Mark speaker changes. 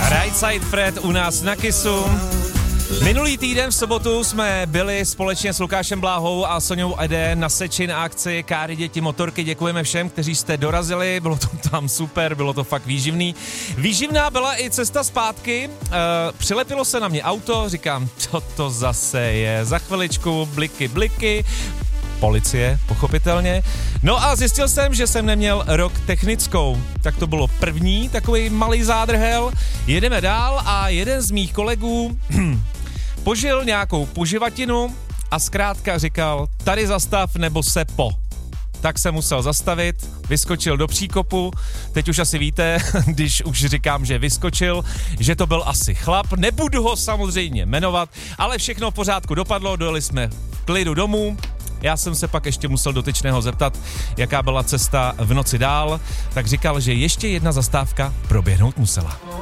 Speaker 1: Right Side Fred u nás na Kissu. Minulý týden v sobotu jsme byli společně s Lukášem Bláhou a Soňou Ede na Sečin akci Káry, děti, motorky. Děkujeme všem, kteří jste dorazili, bylo to tam super, bylo to fakt výživný. Výživná byla i cesta zpátky, přilepilo se na mě auto, říkám, co to zase je, za chviličku bliky, policie, pochopitelně. No a zjistil jsem, že jsem neměl rok technickou. Tak to bylo první takový malý zádrhel. Jedeme dál a jeden z mých kolegů požil nějakou poživatinu a zkrátka říkal, tady zastav nebo se po. Tak jsem musel zastavit, vyskočil do příkopu, teď už asi víte, když už říkám, že vyskočil, že to byl asi chlap, nebudu ho samozřejmě jmenovat, ale všechno v pořádku dopadlo, dojeli jsme v klidu domů. Já jsem se pak ještě musel dotyčného zeptat, jaká byla cesta v noci dál, tak říkal, že ještě jedna zastávka proběhnout musela.